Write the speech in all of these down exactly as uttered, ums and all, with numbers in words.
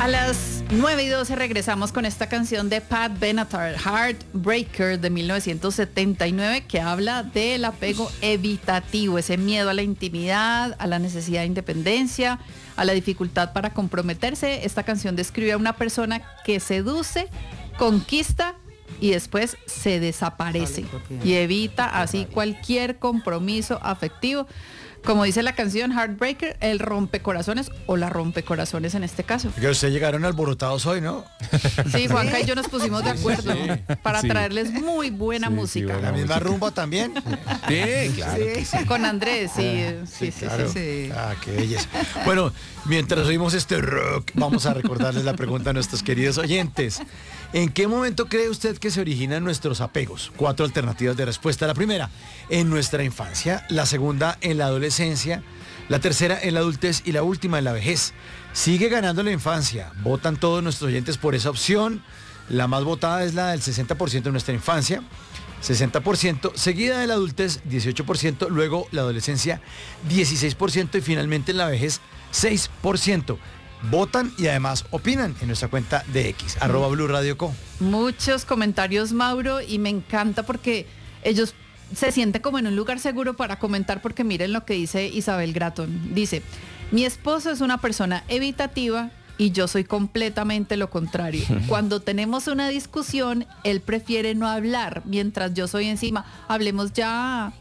A las nueve y doce regresamos con esta canción de Pat Benatar, Heartbreaker, de mil novecientos setenta y nueve, que habla del apego evitativo, ese miedo a la intimidad, a la necesidad de independencia, a la dificultad para comprometerse. Esta canción describe a una persona que seduce, conquista y después se desaparece y evita así cualquier compromiso afectivo. Como dice la canción, Heartbreaker, el rompecorazones o la rompecorazones en este caso. Que ustedes llegaron alborotados hoy, ¿no? Sí, Juanca y yo nos pusimos de acuerdo sí, sí. para Sí. traerles muy buena Sí, sí, música. buena La misma música. rumba también. Sí, claro que sí. Con Andrés, sí, sí, sí, sí, claro. sí. Ah, qué belleza. Bueno, mientras oímos este rock, vamos a recordarles la pregunta a nuestros queridos oyentes. ¿En qué momento cree usted que se originan nuestros apegos? Cuatro alternativas de respuesta. La primera, en nuestra infancia. La segunda, en la adolescencia. La tercera, en la adultez. Y la última, en la vejez. Sigue ganando la infancia. Votan todos nuestros oyentes por esa opción. La más votada es la del sesenta por ciento de nuestra infancia. sesenta por ciento, seguida de la adultez, dieciocho por ciento, luego la adolescencia, dieciséis por ciento y finalmente en la vejez, seis por ciento. Votan y además opinan en nuestra cuenta de X, arroba Blue Radio Co. Muchos comentarios, Mauro, y me encanta porque ellos se sienten como en un lugar seguro para comentar, porque miren lo que dice Isabel Gratton. Dice, mi esposo es una persona evitativa y yo soy completamente lo contrario. Cuando tenemos una discusión, él prefiere no hablar, mientras yo soy encima, hablemos ya.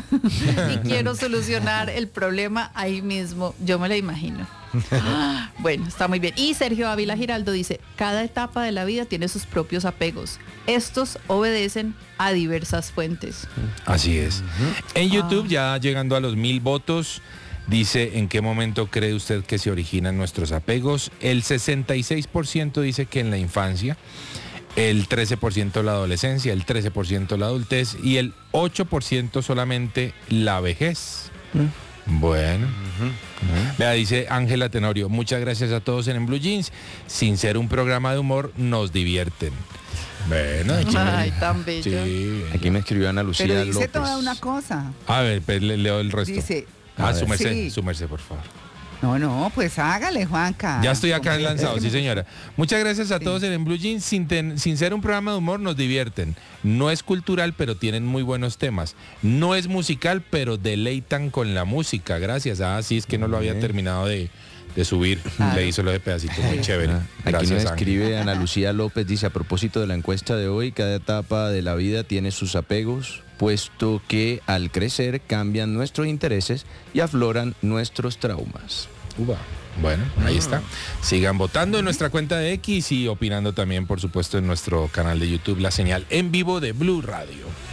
Y quiero solucionar el problema ahí mismo, yo me lo imagino. Bueno, está muy bien. Y Sergio Ávila Giraldo dice, cada etapa de la vida tiene sus propios apegos. Estos obedecen a diversas fuentes. Así es. En YouTube, ya llegando a los mil votos, dice, ¿en qué momento cree usted que se originan nuestros apegos? El sesenta y seis por ciento dice que en la infancia, el trece por ciento la adolescencia, el trece por ciento la adultez y el ocho por ciento solamente la vejez. Bueno, uh-huh. Vea, dice Ángela Tenorio, muchas gracias a todos en, en Blue Jeans. Sin ser un programa de humor, nos divierten. Bueno, ay, tan bello. Sí. Aquí me escribió Ana Lucía Pero dice López. toda una cosa. A ver, pues, le leo el resto. Dice, ah, su merced, sí. su merced, por favor. No, no, pues hágale, Juanca. Ya estoy acá lanzado, sí señora. Muchas gracias a todos en, en Blue Jeans. Sin, ten, sin ser un programa de humor, nos divierten. No es cultural, pero tienen muy buenos temas. No es musical, pero deleitan con la música. Gracias. Ah, sí, es que no lo había terminado de, de subir. Claro. Le hizo lo de pedacito, muy chévere. Ah, aquí Gracias, nos Ángel. escribe Ana Lucía López, dice, a propósito de la encuesta de hoy, cada etapa de la vida tiene sus apegos, puesto que al crecer cambian nuestros intereses y afloran nuestros traumas. Uva. Bueno, ahí está. Sigan votando en nuestra cuenta de X y opinando también, por supuesto, en nuestro canal de YouTube, la señal en vivo de Blue Radio.